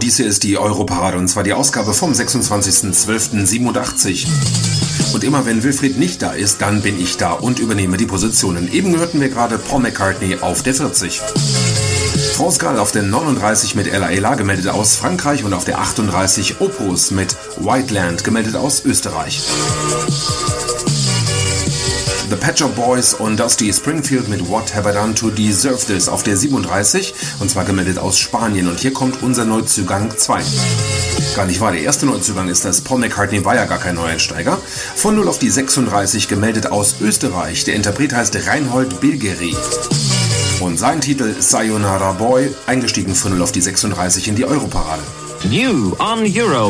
Dies hier ist die Europarade und zwar die Ausgabe vom 26.12.87. Und immer wenn Wilfried nicht da ist, dann bin ich da und übernehme die Positionen. Eben hörten wir gerade Paul McCartney auf der 40. France Gall auf der 39 mit Ella Ella, gemeldet aus Frankreich, und auf der 38 Opus mit Whiteland, gemeldet aus Österreich. The Pet Shop Boys und Dusty Springfield mit What Have I Done to Deserve This auf der 37, und zwar gemeldet aus Spanien. Und hier kommt unser Neuzugang 2. Gar nicht wahr, der erste Neuzugang ist das. Paul McCartney war ja gar kein Neueinsteiger. Von 0 auf die 36, gemeldet aus Österreich. Der Interpret heißt Reinhold Bilgeri. Und sein Titel Sayonara Boy, eingestiegen von 0 auf die 36 in die Europarade. New on Euro.